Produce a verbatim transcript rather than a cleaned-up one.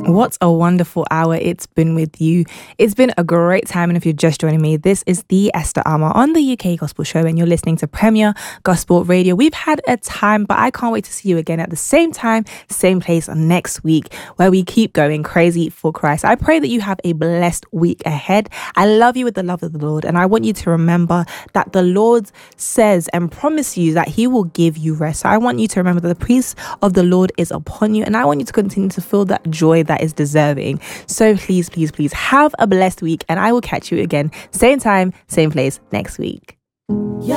What a wonderful hour it's been with you. It's been a great time, and if you're just joining me, this is the Esther Armour on the U K Gospel Show, and you're listening to Premier Gospel Radio. We've had a time, but I can't wait to see you again at the same time, same place next week, where we keep going crazy for Christ. I pray that you have a blessed week ahead. I love you with the love of the Lord, and I want you to remember that the Lord says and promise you that he will give you rest. So I want you to remember that the peace of the Lord is upon you, and I want you to continue to feel that joy that is deserving. So please, please, please have a blessed week, and I will catch you again, same time, same place next week.